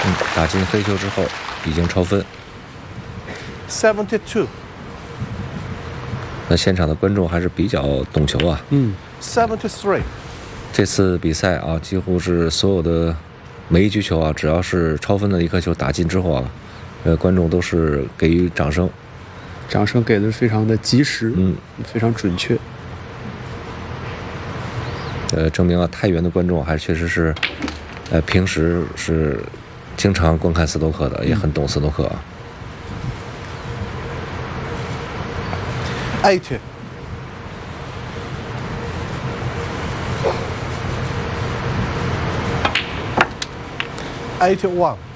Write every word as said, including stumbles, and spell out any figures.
嗯，打进黑球之后已经超分。 seventy-two。 那现场的观众还是比较懂球啊。 嗯。 seventy-three。 这次比赛啊，几乎是所有的每一局球啊，只要是超分的一颗球打进之后啊，呃，观众都是给予掌声。 掌声给的非常的及时， 嗯， 非常准确。 呃，证明啊，太原的观众还确实是，呃，平时是经常观看斯诺克的，嗯、也很懂斯诺克啊。 eighty。eighty-one。